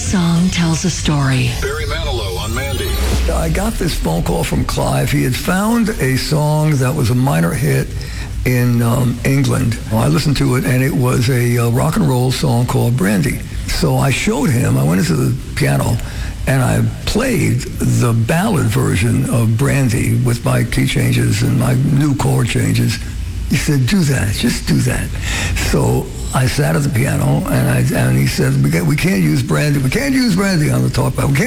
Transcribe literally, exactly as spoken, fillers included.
song tells a story. Barry Manilow on Mandy. I got this phone call from Clive. He had found a song that was a minor hit in um, England. I listened to it, and it was a uh, rock and roll song called Brandy. So I showed him, I went into the piano, and I played the ballad version of Brandy with my key changes and my new chord changes. He said, do that, just do that. So I sat at the piano, and I and he said, we can't, we can't use Brandy, we can't use Brandy on the talkback. We can't